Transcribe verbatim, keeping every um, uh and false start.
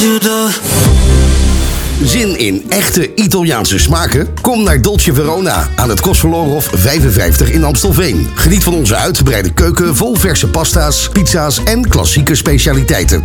Zin in echte Italiaanse smaken? Kom naar Dolce Verona aan het Kostverlorenhof vijfenvijftig in Amstelveen. Geniet van onze uitgebreide keuken vol verse pasta's, pizza's en klassieke specialiteiten.